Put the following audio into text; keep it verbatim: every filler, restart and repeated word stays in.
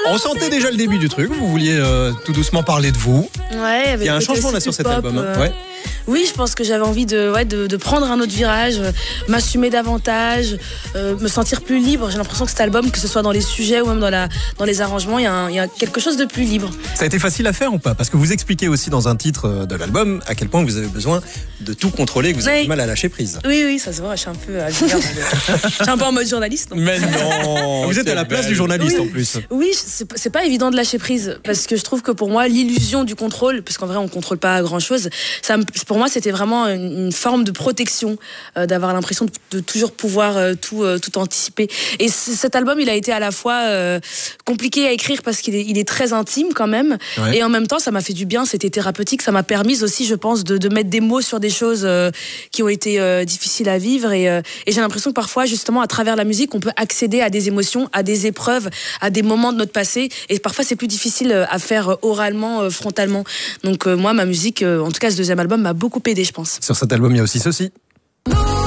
On sentait déjà le début du truc. Vous vouliez euh, tout doucement parler de vous. Ouais, avec Il y a un le côté changement là aussi sur cet pop, album. Hein. euh, Ouais. Oui, je pense que j'avais envie de, ouais, de, de prendre un autre virage, euh, m'assumer davantage, euh, me sentir plus libre. J'ai l'impression que cet album, que ce soit dans les sujets ou même dans, la, dans les arrangements, il y, a un- il y a quelque chose de plus libre. Ça a été facile à faire ou pas? Parce que vous expliquez aussi dans un titre de l'album à quel point vous avez besoin de tout contrôler, que vous avez Oui. du mal à lâcher prise. Oui, oui, ça se voit, je suis un peu, euh, je suis un peu en mode journaliste. donc. Mais non. Vous êtes à la place du journaliste Oui. en plus. Oui, c'est pas- c'est pas évident de lâcher prise parce que je trouve que pour moi l'illusion du contrôle, parce qu'en vrai on contrôle pas grand chose, ça me- pour moi c'était vraiment une, une forme de protection, euh, d'avoir l'impression de, de toujours pouvoir euh, tout, euh, tout anticiper. Et c- cet album il a été à la fois euh, compliqué à écrire parce qu'il est, il est très intime quand même, Ouais. et en même temps ça m'a fait du bien, c'était thérapeutique, ça m'a permis aussi je pense de, de mettre des mots sur des choses euh, qui ont été euh, difficiles à vivre, et, euh, et j'ai l'impression que parfois justement à travers la musique on peut accéder à des émotions, à des épreuves, à des moments de notre passé, et parfois c'est plus difficile euh, à faire euh, oralement, euh, frontalement. Donc euh, moi ma musique, euh, en tout cas ce deuxième album m'a beaucoup aidé je pense. Sur cet album, il y a aussi ceci.